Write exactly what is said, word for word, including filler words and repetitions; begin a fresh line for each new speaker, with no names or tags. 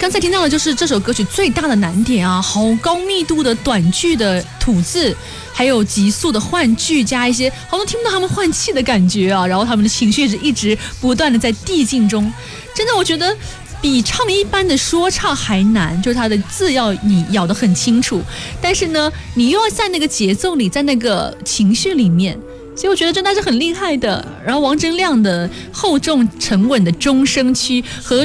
刚才听到的就是这首歌曲最大的难点啊，好高密度的短句的吐字，还有急速的换句，加一些好像听不到他们换气的感觉啊，然后他们的情绪是一直不断的在递进中。真的，我觉得比唱一般的说唱还难，就是他的字要你咬得很清楚，但是呢，你又要在那个节奏里，在那个情绪里面。所以我觉得真的是很厉害的。然后王铮亮的厚重沉稳的中声区和